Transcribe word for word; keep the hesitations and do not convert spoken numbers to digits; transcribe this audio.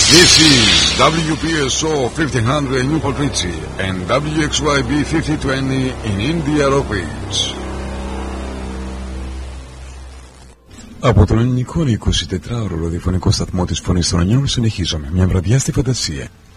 This is W P S O fifteen hundred in Newport Richie and W X Y B fifty twenty in India Ropage. Από τον ελληνικό εικοσιτετράωρο ραδιοφωνικό σταθμό της Φωνής των Ανιών συνεχίζουμε μια βραδιά στη φαντασία.